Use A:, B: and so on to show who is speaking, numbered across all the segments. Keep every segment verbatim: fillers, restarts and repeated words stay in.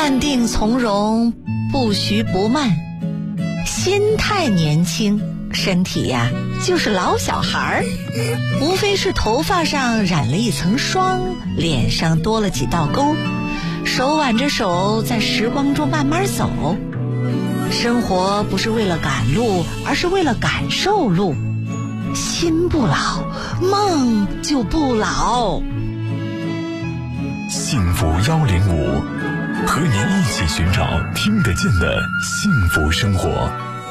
A: 淡定从容，不徐不慢，心态年轻，身体呀就是老小孩儿，无非是头发上染了一层霜，脸上多了几道沟，手挽着手在时光中慢慢走。生活不是为了赶路，而是为了感受路。心不老，梦就不老。
B: 幸福幺零五，和您一起寻找听得见的幸福生活。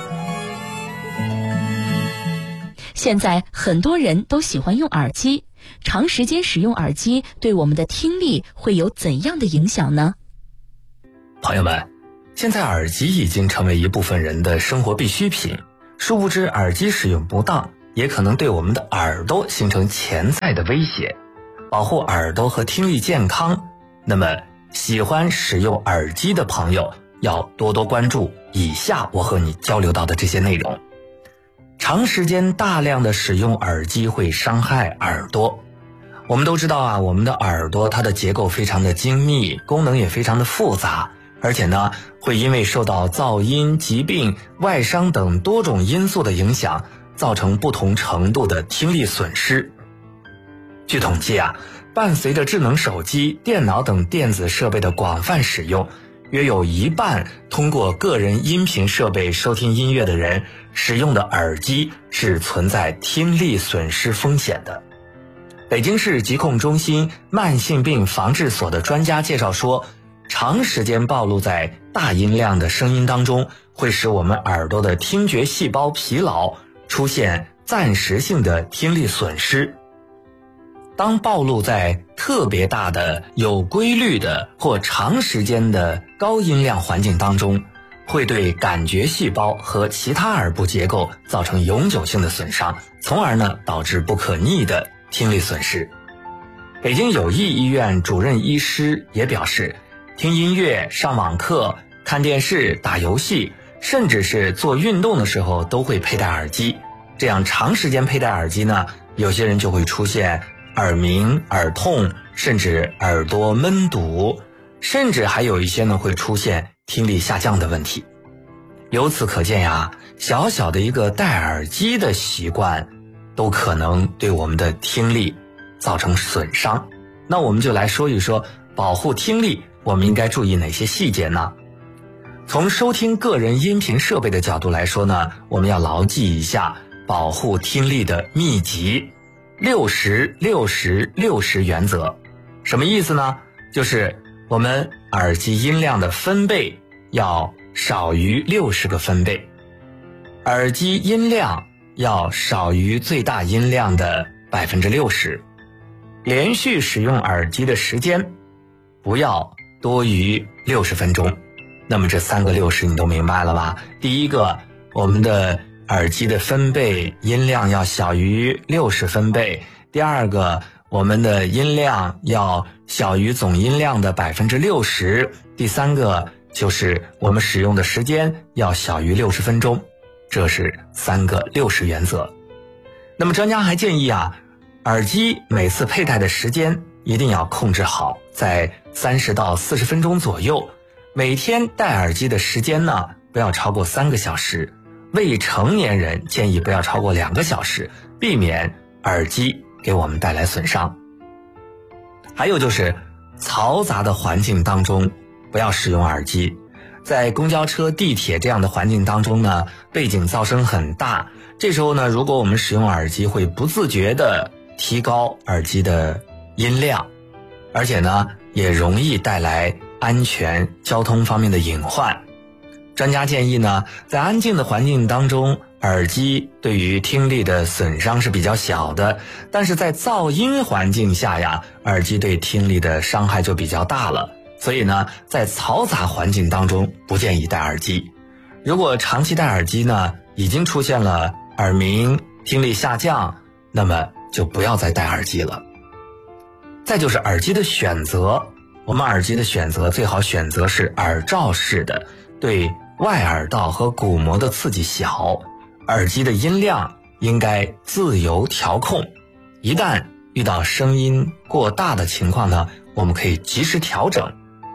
C: 现在很多人都喜欢用耳机，长时间使用耳机对我们的听力会有怎样的影响呢？
D: 朋友们，现在耳机已经成为一部分人的生活必需品，殊不知耳机使用不当也可能对我们的耳朵形成潜在的威胁。保护耳朵和听力健康，那么喜欢使用耳机的朋友要多多关注以下我和你交流到的这些内容。长时间大量的使用耳机会伤害耳朵。我们都知道啊，我们的耳朵它的结构非常的精密，功能也非常的复杂，而且呢会因为受到噪音、疾病、外伤等多种因素的影响，造成不同程度的听力损失。据统计啊，伴随着智能手机、电脑等电子设备的广泛使用，约有一半通过个人音频设备收听音乐的人使用的耳机是存在听力损失风险的。北京市疾控中心慢性病防治所的专家介绍说，长时间暴露在大音量的声音当中，会使我们耳朵的听觉细胞疲劳，出现暂时性的听力损失。当暴露在特别大的、有规律的或长时间的高音量环境当中，会对感觉细胞和其他耳部结构造成永久性的损伤，从而呢导致不可逆的听力损失。北京友谊医院主任医师也表示，听音乐、上网课、看电视、打游戏，甚至是做运动的时候都会佩戴耳机。这样长时间佩戴耳机呢，有些人就会出现耳鸣、耳痛，甚至耳朵闷堵，甚至还有一些呢会出现听力下降的问题。由此可见呀，小小的一个戴耳机的习惯都可能对我们的听力造成损伤。那我们就来说一说保护听力我们应该注意哪些细节呢？从收听个人音频设备的角度来说呢，我们要牢记一下保护听力的秘籍六十六十六十原则。什么意思呢？就是我们耳机音量的分贝要少于六十个分贝，耳机音量要少于最大音量的 百分之六十， 连续使用耳机的时间不要多于六十分钟。那么这三个六十你都明白了吧？第一个，我们的耳机的分贝音量要小于六十分贝。第二个，我们的音量要小于总音量的 百分之六十。第三个就是我们使用的时间要小于六十分钟。这是三个六十原则。那么专家还建议啊，耳机每次佩戴的时间一定要控制好，在三十到四十分钟左右。每天戴耳机的时间呢，不要超过三个小时。未成年人建议不要超过两个小时，避免耳机给我们带来损伤。还有就是嘈杂的环境当中不要使用耳机。在公交车、地铁这样的环境当中呢，背景噪声很大，这时候呢，如果我们使用耳机，会不自觉地提高耳机的音量，而且呢也容易带来安全交通方面的隐患。专家建议呢，在安静的环境当中，耳机对于听力的损伤是比较小的，但是在噪音环境下呀，耳机对听力的伤害就比较大了。所以呢，在嘈杂环境当中不建议戴耳机。如果长期戴耳机呢，已经出现了耳鸣、听力下降，那么就不要再戴耳机了。再就是耳机的选择，我们耳机的选择最好选择是耳罩式的，对外耳道和鼓膜的刺激小，耳机的音量应该自由调控。一旦遇到声音过大的情况呢，我们可以及时调整。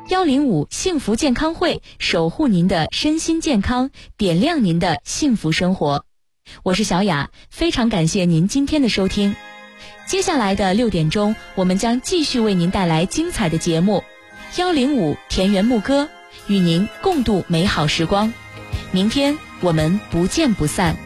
C: 幺零五幸福健康会，守护您的身心健康，点亮您的幸福生活。我是小雅，非常感谢您今天的收听。接下来的六点钟，我们将继续为您带来精彩的节目。幺零五田园牧歌，与您共度美好时光。明天我们不见不散。